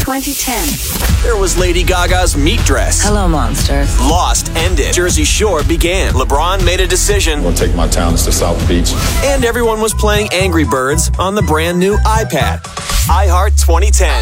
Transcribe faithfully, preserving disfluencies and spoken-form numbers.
twenty ten. There was Lady Gaga's meat dress. Hello, monsters. Lost ended. Jersey Shore began. LeBron made a decision. I'm going to take my talents to South Beach. And everyone was playing Angry Birds on the brand new iPad. iHeart twenty ten.